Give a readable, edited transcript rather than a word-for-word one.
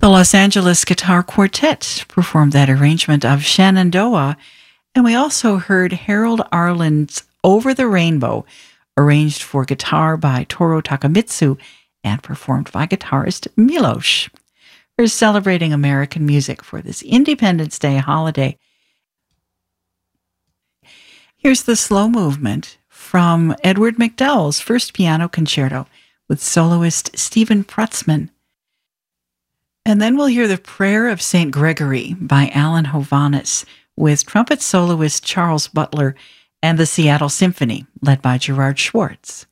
The Los Angeles Guitar Quartet performed that arrangement of Shenandoah, and we also heard Harold Arlen's Over the Rainbow, arranged for guitar by Toru Takemitsu and performed by guitarist Milos. We're celebrating American music for this Independence Day holiday. Here's the slow movement from Edward McDowell's first piano concerto with soloist Stephen Prutzman. And then we'll hear the Prayer of St. Gregory by Alan Hovhaness with trumpet soloist Charles Butler and the Seattle Symphony, led by Gerard Schwartz.